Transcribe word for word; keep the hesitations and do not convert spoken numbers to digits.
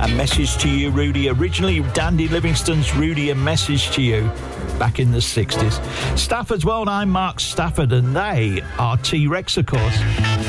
and Message to You, Rudy. Originally Dandy Livingstone's Rudy and Message to You back in the sixties. Stafford's World, I'm Mark Stafford, and they are T-Rex, of course.